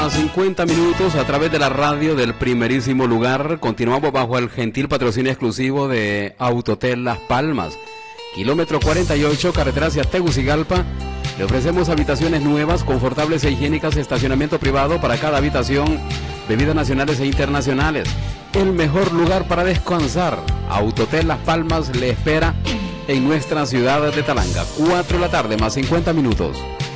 A 50 minutos a través de la radio del primerísimo lugar. Continuamos bajo el gentil patrocinio exclusivo de Autotel Las Palmas. Kilómetro 48, carretera hacia Tegucigalpa. Le ofrecemos habitaciones nuevas, confortables e higiénicas, estacionamiento privado para cada habitación, bebidas nacionales e internacionales. El mejor lugar para descansar. Autotel Las Palmas le espera en nuestra ciudad de Talanga. 4 de la tarde más 50 minutos.